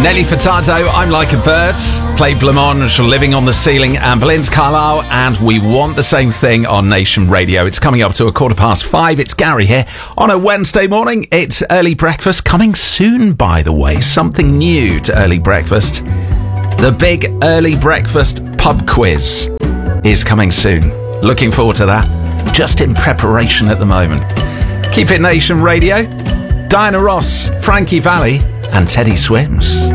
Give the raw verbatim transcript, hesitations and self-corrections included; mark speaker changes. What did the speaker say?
Speaker 1: Nelly Furtado, I'm Like a Bird, played Blancmange, Living on the Ceiling, and Belinda Carlisle, and We Want the Same Thing on Nation Radio. It's coming up to a quarter past five. It's Gary here on a Wednesday morning. It's early breakfast, coming soon, by the way. Something new to early breakfast. The big early breakfast pub quiz is coming soon. Looking forward to that. Just in preparation at the moment. Keep it Nation Radio. Diana Ross, Frankie Valli, and Teddy Swims.